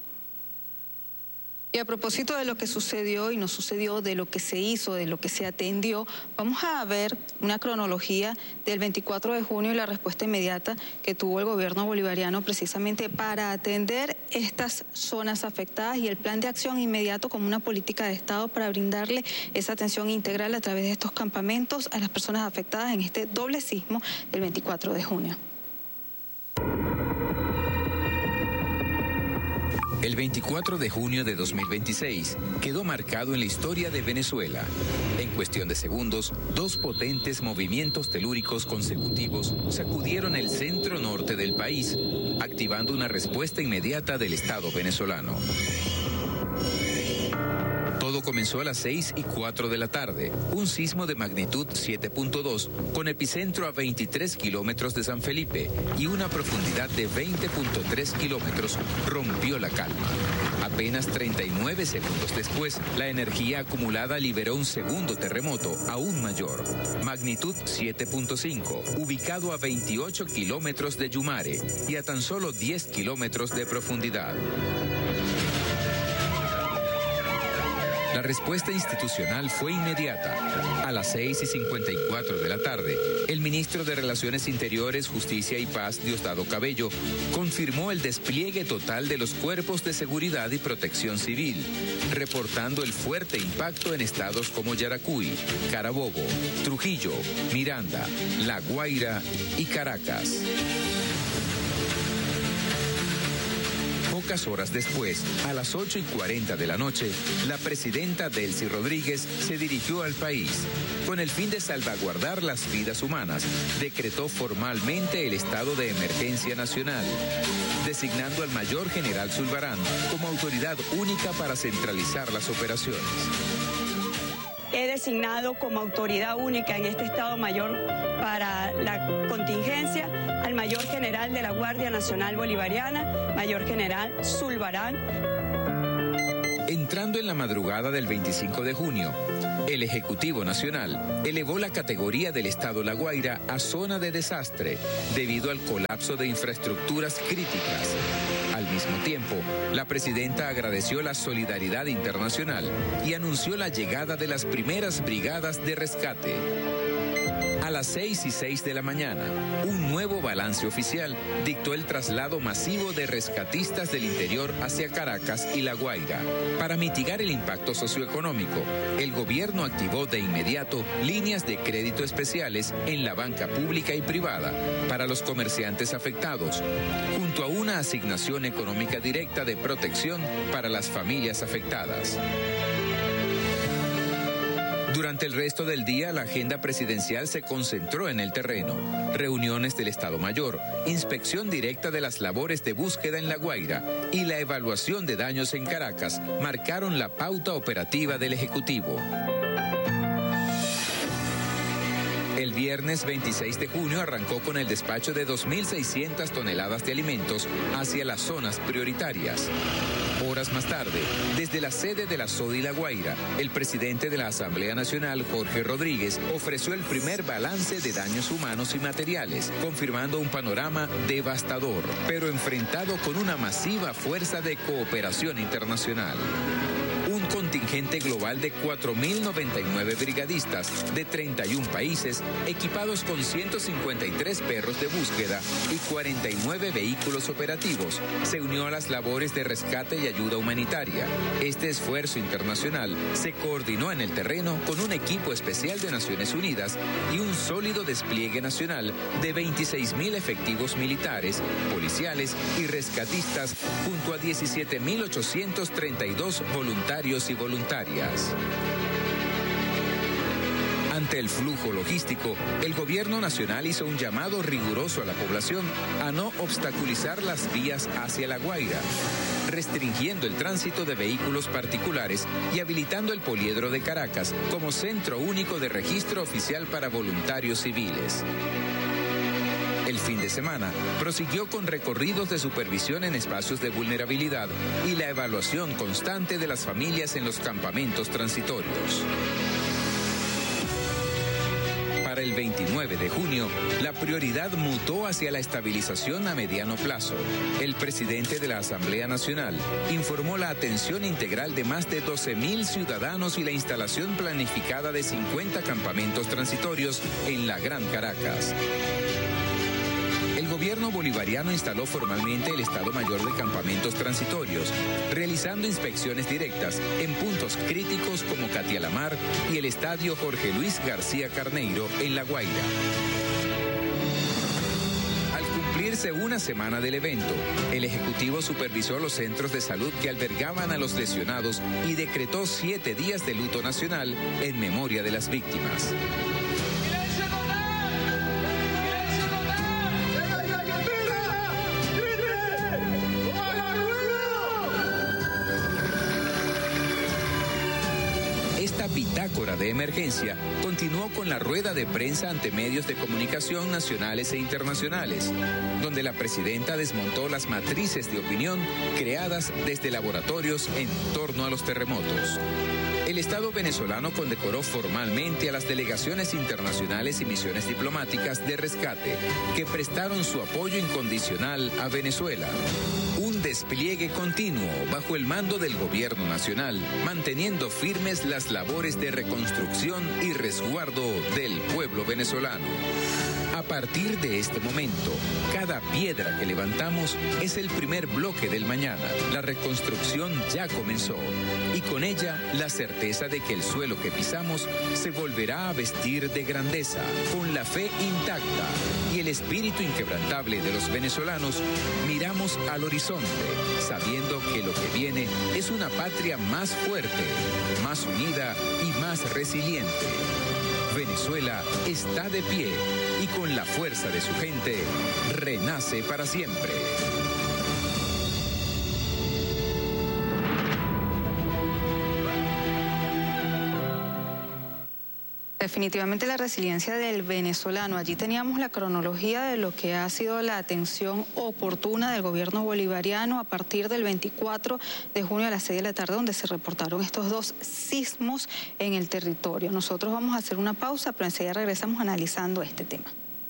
Y a propósito de lo que sucedió y no sucedió, de lo que se hizo, de lo que se atendió, vamos a ver una cronología del 24 de junio y la respuesta inmediata que tuvo el gobierno bolivariano precisamente para atender estas zonas afectadas y el plan de acción inmediato como una política de Estado para brindarle esa atención integral a través de estos campamentos a las personas afectadas en este doble sismo del 24 de junio. El 24 de junio de 2026 quedó marcado en la historia de Venezuela. En cuestión de segundos, 2 potentes movimientos telúricos consecutivos sacudieron el centro norte del país, activando una respuesta inmediata del Estado venezolano. Todo comenzó a las 6:04 de la tarde, un sismo de magnitud 7.2 con epicentro a 23 kilómetros de San Felipe y una profundidad de 20.3 kilómetros rompió la calma. Apenas 39 segundos después, la energía acumulada liberó un segundo terremoto aún mayor, magnitud 7.5, ubicado a 28 kilómetros de Yumare y a tan solo 10 kilómetros de profundidad. La respuesta institucional fue inmediata. A las 6:54 de la tarde, el ministro de Relaciones Interiores, Justicia y Paz, Diosdado Cabello, confirmó el despliegue total de los cuerpos de seguridad y protección civil, reportando el fuerte impacto en estados como Yaracuy, Carabobo, Trujillo, Miranda, La Guaira y Caracas. Pocas horas después, a las 8:40 de la noche, la presidenta Delcy Rodríguez se dirigió al país. Con el fin de salvaguardar las vidas humanas, decretó formalmente el estado de emergencia nacional, designando al mayor general Zulbarán como autoridad única para centralizar las operaciones. He designado como autoridad única en este Estado Mayor para la contingencia al Mayor General de la Guardia Nacional Bolivariana, Mayor General Zulbarán. Entrando en la madrugada del 25 de junio, el Ejecutivo Nacional elevó la categoría del Estado La Guaira a zona de desastre debido al colapso de infraestructuras críticas. Al mismo tiempo, la presidenta agradeció la solidaridad internacional y anunció la llegada de las primeras brigadas de rescate. A las 6:06 de la mañana, un nuevo balance oficial dictó el traslado masivo de rescatistas del interior hacia Caracas y La Guaira. Para mitigar el impacto socioeconómico, el gobierno activó de inmediato líneas de crédito especiales en la banca pública y privada para los comerciantes afectados, junto a una asignación económica directa de protección para las familias afectadas. Durante el resto del día, la agenda presidencial se concentró en el terreno. Reuniones del Estado Mayor, inspección directa de las labores de búsqueda en La Guaira y la evaluación de daños en Caracas marcaron la pauta operativa del Ejecutivo. El viernes 26 de junio arrancó con el despacho de 2.600 toneladas de alimentos hacia las zonas prioritarias. Horas más tarde, desde la sede de la SODI La Guaira, el presidente de la Asamblea Nacional, Jorge Rodríguez, ofreció el primer balance de daños humanos y materiales, confirmando un panorama devastador, pero enfrentado con una masiva fuerza de cooperación internacional. Un contingente global de 4.099 brigadistas de 31 países, equipados con 153 perros de búsqueda y 49 vehículos operativos, se unió a las labores de rescate y ayuda humanitaria. Este esfuerzo internacional se coordinó en el terreno con un equipo especial de Naciones Unidas y un sólido despliegue nacional de 26.000 efectivos militares, policiales y rescatistas, junto a 17.832 voluntarios y voluntarias. Ante el flujo logístico, el gobierno nacional hizo un llamado riguroso a la población a no obstaculizar las vías hacia La Guaira, restringiendo el tránsito de vehículos particulares y habilitando el poliedro de Caracas como centro único de registro oficial para voluntarios civiles. El fin de semana prosiguió con recorridos de supervisión en espacios de vulnerabilidad y la evaluación constante de las familias en los campamentos transitorios. Para el 29 de junio, la prioridad mutó hacia la estabilización a mediano plazo. El presidente de la Asamblea Nacional informó la atención integral de más de 12.000 ciudadanos y la instalación planificada de 50 campamentos transitorios en la Gran Caracas. El gobierno bolivariano instaló formalmente el Estado Mayor de Campamentos Transitorios, realizando inspecciones directas en puntos críticos como Catialamar y el Estadio Jorge Luis García Carneiro en La Guaira. Al cumplirse una semana del evento, el Ejecutivo supervisó los centros de salud que albergaban a los lesionados y decretó 7 días de luto nacional en memoria de las víctimas. Esta bitácora de emergencia continuó con la rueda de prensa ante medios de comunicación nacionales e internacionales, donde la presidenta desmontó las matrices de opinión creadas desde laboratorios en torno a los terremotos. El El Estado venezolano condecoró formalmente a las delegaciones internacionales y misiones diplomáticas de rescate que prestaron su apoyo incondicional a Venezuela. Un despliegue continuo bajo el mando del gobierno nacional, manteniendo firmes las labores de reconstrucción y resguardo del pueblo venezolano. A partir de este momento, cada piedra que levantamos es el primer bloque del mañana. La reconstrucción ya comenzó y con ella la certeza de que el suelo que pisamos se volverá a vestir de grandeza, con la fe intacta y el espíritu inquebrantable de los venezolanos. Miramos al horizonte, sabiendo que lo que viene es una patria más fuerte, más unida y más resiliente. Venezuela está de pie y con la fuerza de su gente renace para siempre. Definitivamente la resiliencia del venezolano. Allí teníamos la cronología de lo que ha sido la atención oportuna del gobierno bolivariano a partir del 24 de junio a las 6 de la tarde, donde se reportaron estos 2 sismos en el territorio. Nosotros vamos a hacer una pausa, pero enseguida regresamos analizando este tema.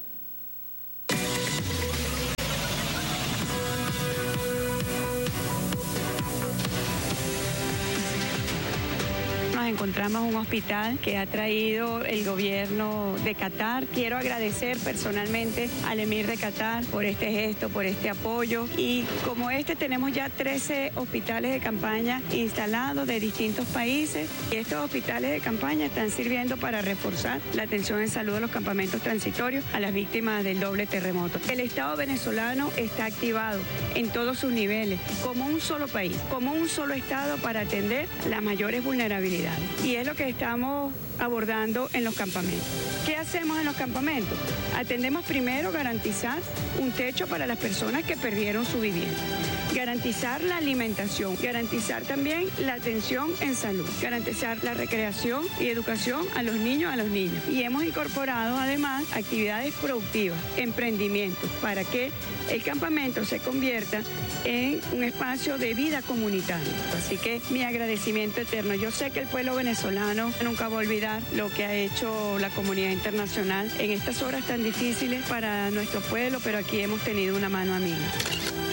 Encontramos un hospital que ha traído el gobierno de Qatar. Quiero agradecer personalmente al emir de Qatar por este gesto, por este apoyo. Y como tenemos ya 13 hospitales de campaña instalados de distintos países. Y estos hospitales de campaña están sirviendo para reforzar la atención en salud de los campamentos transitorios a las víctimas del doble terremoto. El Estado venezolano está activado en todos sus niveles, como un solo país, como un solo Estado para atender las mayores vulnerabilidades. Y es lo que estamos abordando en los campamentos. ¿Qué hacemos en los campamentos? Atendemos primero garantizar un techo para las personas que perdieron su vivienda, garantizar la alimentación, garantizar también la atención en salud, garantizar la recreación y educación a los niños, Y hemos incorporado además actividades productivas, emprendimientos, para que el campamento se convierta en un espacio de vida comunitaria. Así que mi agradecimiento eterno. Yo sé que el pueblo venezolano nunca va a olvidar lo que ha hecho la comunidad internacional en estas horas tan difíciles para nuestro pueblo, pero aquí hemos tenido una mano amiga.